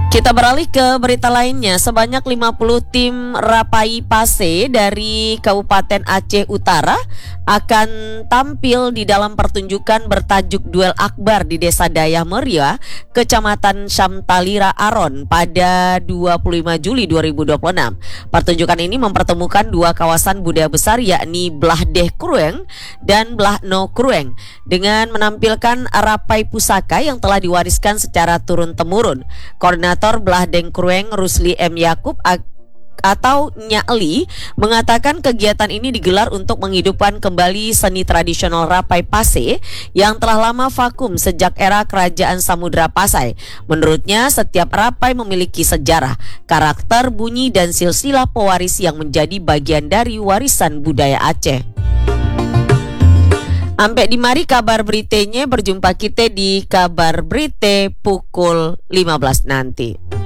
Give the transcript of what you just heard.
Kita beralih ke berita lainnya. Sebanyak 50 tim Rapai Pase dari Kabupaten Aceh Utara akan tampil di dalam pertunjukan bertajuk Duel Akbar di Desa Dayah Meria, Kecamatan Syamtalira Aron pada 25 Juli 2026. Pertunjukan ini mempertemukan dua kawasan budaya besar yakni Belah Deh Krueng dan Belah No Krueng dengan menampilkan rapai pusaka yang telah diwariskan secara turun-temurun. Koordinator Belah Deng Krueng Rusli M. Yakub atau Nyakli mengatakan kegiatan ini digelar untuk menghidupkan kembali seni tradisional Rapai Pase yang telah lama vakum sejak era Kerajaan Samudra Pasai. Menurutnya, setiap rapai memiliki sejarah, karakter, bunyi, dan silsilah pewaris yang menjadi bagian dari warisan budaya Aceh. Sampai di mari kabar beritanya, berjumpa kita di kabar berita pukul 15 nanti.